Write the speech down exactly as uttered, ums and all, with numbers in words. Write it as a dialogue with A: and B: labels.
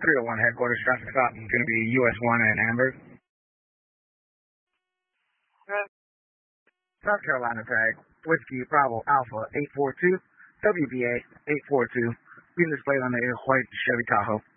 A: three oh one headquarters, traffic stop is going to be U S one and Amber. Uh, South Carolina tag, Whiskey Bravo Alpha eight four two, W B A eight four two, being displayed on the white Chevy Tahoe.